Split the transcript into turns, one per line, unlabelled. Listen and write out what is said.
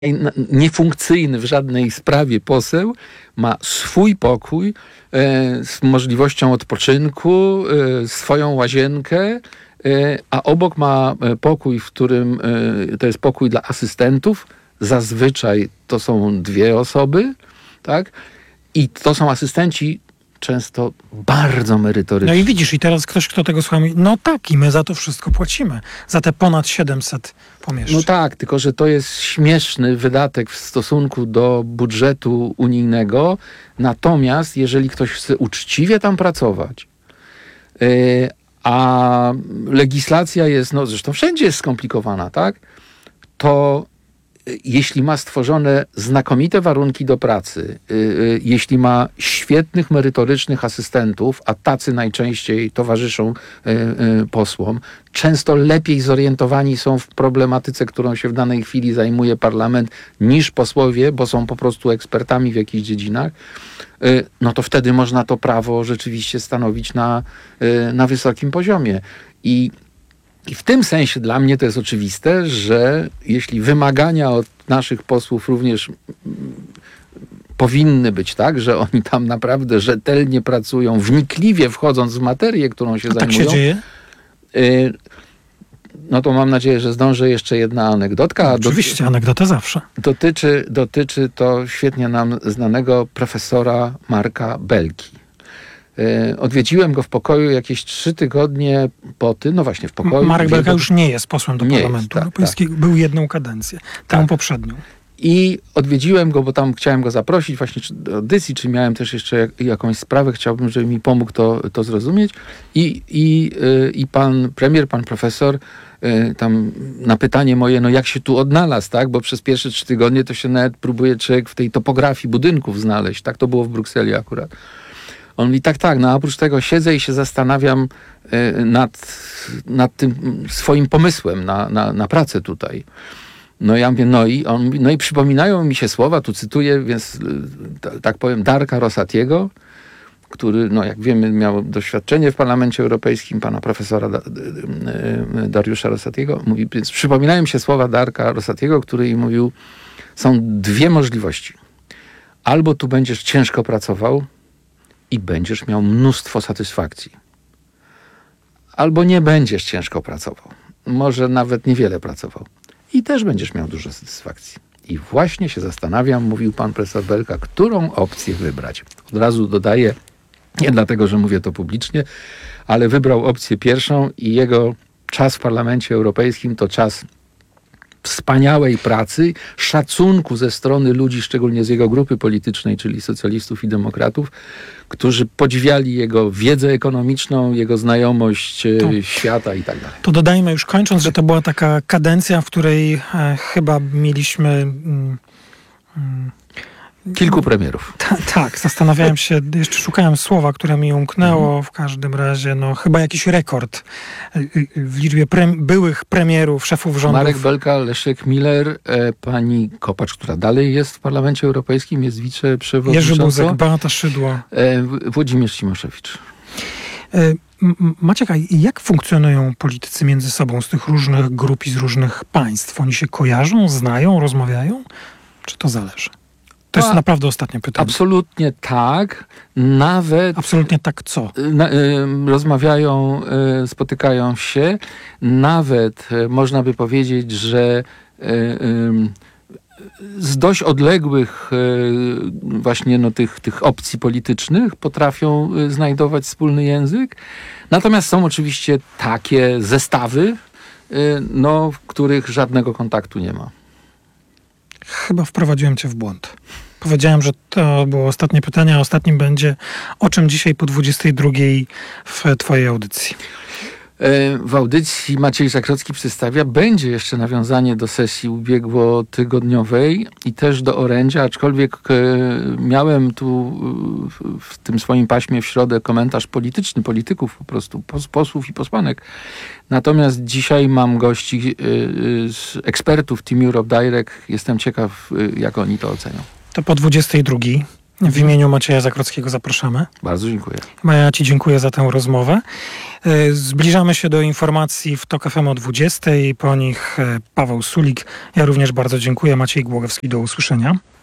niefunkcyjny w żadnej sprawie poseł ma swój pokój z możliwością odpoczynku, swoją łazienkę, a obok ma pokój, w którym to jest pokój dla asystentów. Zazwyczaj to są 2 osoby, tak? I to są asystenci często bardzo merytoryczni.
No i widzisz, i teraz ktoś, kto tego słucha, mówi, no tak, i my za to wszystko płacimy. Za te ponad 700 pomieszczeń.
No tak, tylko że to jest śmieszny wydatek w stosunku do budżetu unijnego. Natomiast jeżeli ktoś chce uczciwie tam pracować, a legislacja jest, no zresztą wszędzie jest skomplikowana, tak? To jeśli ma stworzone znakomite warunki do pracy, jeśli ma świetnych, merytorycznych asystentów, a tacy najczęściej towarzyszą posłom, często lepiej zorientowani są w problematyce, którą się w danej chwili zajmuje parlament, niż posłowie, bo są po prostu ekspertami w jakichś dziedzinach, no to wtedy można to prawo rzeczywiście stanowić na wysokim poziomie. I w tym sensie dla mnie to jest oczywiste, że jeśli wymagania od naszych posłów również powinny być tak, że oni tam naprawdę rzetelnie pracują, wnikliwie wchodząc w materię, którą się zajmują.
Tak się dzieje?
No to mam nadzieję, że zdążę jeszcze jedna anegdotka.
Oczywiście, anegdota zawsze.
Dotyczy to świetnie nam znanego profesora Marka Belki. Odwiedziłem go w pokoju jakieś 3 tygodnie po tym, no właśnie w pokoju.
Marek Belka już nie jest posłem do Parlamentu Europejskiego. Tak. Był 1 kadencję, tę poprzednią.
I odwiedziłem go, bo tam chciałem go zaprosić właśnie do audycji, czy miałem też jeszcze jakąś sprawę, chciałbym, żeby mi pomógł to zrozumieć. I pan premier, pan profesor tam na pytanie moje, no jak się tu odnalazł, tak? Bo przez pierwsze 3 tygodnie to się nawet próbuje człowiek w tej topografii budynków znaleźć. Tak to było w Brukseli akurat. On mówi, tak, no oprócz tego siedzę i się zastanawiam nad tym swoim pomysłem na pracę tutaj. No ja mówię, on mówi, no i przypominają mi się słowa, tu cytuję, więc tak powiem, Darka Rosatiego, który, no jak wiemy, miał doświadczenie w Parlamencie Europejskim, pana profesora Dariusza Rosatiego. Mówi, więc przypominają mi się słowa Darka Rosatiego, który im mówił, są 2 możliwości. Albo tu będziesz ciężko pracował, i będziesz miał mnóstwo satysfakcji. Albo nie będziesz ciężko pracował. Może nawet niewiele pracował. I też będziesz miał dużo satysfakcji. I właśnie się zastanawiam, mówił pan profesor Belka, którą opcję wybrać. Od razu dodaję, nie dlatego, że mówię to publicznie, ale wybrał opcję pierwszą i jego czas w Parlamencie Europejskim to czas wspaniałej pracy, szacunku ze strony ludzi, szczególnie z jego grupy politycznej, czyli socjalistów i demokratów, którzy podziwiali jego wiedzę ekonomiczną, jego znajomość świata i tak dalej.
To dodajmy już kończąc, że to była taka kadencja, w której chyba mieliśmy...
Kilku premierów.
Tak, zastanawiałem się, jeszcze szukałem słowa, które mi umknęło, w każdym razie, no chyba jakiś rekord w liczbie byłych premierów, szefów rządów.
Marek Belka, Leszek Miller, pani Kopacz, która dalej jest w Parlamencie Europejskim, jest wiceprzewodniczącą.
Jerzy Buzek, Beata Szydło.
Włodzimierz Cimoszewicz.
Maciek, a jak funkcjonują politycy między sobą z tych różnych grup i z różnych państw? Oni się kojarzą, znają, rozmawiają? Czy to zależy? To jest naprawdę ostatnie pytanie.
Absolutnie tak. Nawet...
Absolutnie tak co?
Rozmawiają, spotykają się. Nawet można by powiedzieć, że z dość odległych właśnie tych opcji politycznych potrafią znajdować wspólny język. Natomiast są oczywiście takie zestawy, w których żadnego kontaktu nie ma.
Chyba wprowadziłem cię w błąd. Powiedziałem, że to było ostatnie pytanie, a ostatnim będzie, o czym dzisiaj po 22:00 w twojej audycji.
W audycji Maciej Zakrocki przedstawia, będzie jeszcze nawiązanie do sesji ubiegłotygodniowej i też do orędzia, aczkolwiek miałem tu w tym swoim paśmie w środę komentarz polityczny, polityków po prostu, posłów i posłanek. Natomiast dzisiaj mam gości z ekspertów Team Europe Direct. Jestem ciekaw, jak oni to ocenią.
To po 22:00 W imieniu Macieja Zakrockiego zapraszamy.
Bardzo dziękuję.
Ja Ci dziękuję za tę rozmowę. Zbliżamy się do informacji w TOK FM o 20:00. Po nich Paweł Sulik. Ja również bardzo dziękuję. Maciej Głogowski, do usłyszenia.